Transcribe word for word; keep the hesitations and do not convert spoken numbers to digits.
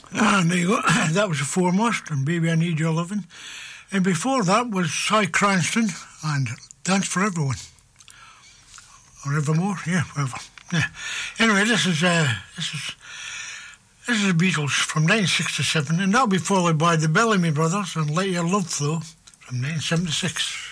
And there you go. That was the foremost, and Baby I Need Your Lovin'. And before that was Cy Cranston and Dance for Everyone. Or Evermore, yeah, whatever. Yeah. Anyway, this is uh, this is this is the Beatles from nineteen sixty-seven, and that'll be followed by the Bellamy Brothers and Let Your Love Flow from nineteen seventy-six.